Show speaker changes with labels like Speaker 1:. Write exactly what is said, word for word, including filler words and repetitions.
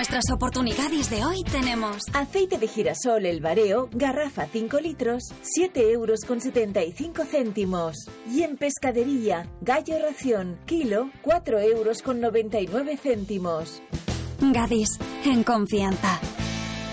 Speaker 1: nuestras oportunidades de hoy tenemos
Speaker 2: aceite de girasol El Bareo, garrafa cinco litros, siete euros con setenta y cinco céntimos. Y en pescadería, gallo ración, kilo, cuatro euros con noventa y nueve céntimos.
Speaker 1: Gadis, en confianza.